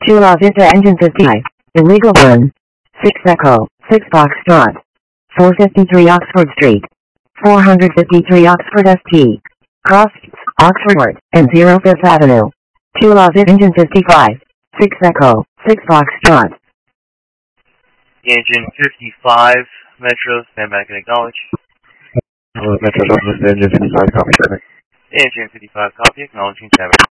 2 La Vista Engine 55. Illegal 1. 6 Echo. 6 Foxtrot. 453 Oxford Street. 453 Oxford St. Cross, Oxford Road, and 0 Fifth Avenue. 2 La Vista Engine 55. 6 Echo. 6 Foxtrot. Engine 55, Metro, stand back and acknowledge. Metro, Engine 55, copy. Engine 55, copy, acknowledging 7.